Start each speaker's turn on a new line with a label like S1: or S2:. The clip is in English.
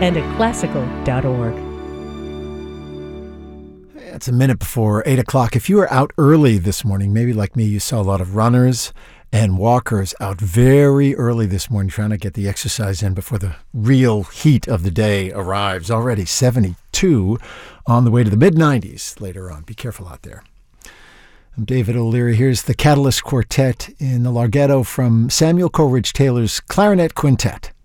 S1: and at classical.org.
S2: It's a minute before 8 o'clock. If you were out early this morning, maybe like me, you saw a lot of runners and walkers out very early this morning trying to get the exercise in before the real heat of the day arrives. Already 72 on the way to the mid-90s later on. Be careful out there. I'm David O'Leary. Here's the Catalyst Quartet in the Larghetto from Samuel Coleridge Taylor's Clarinet Quintet.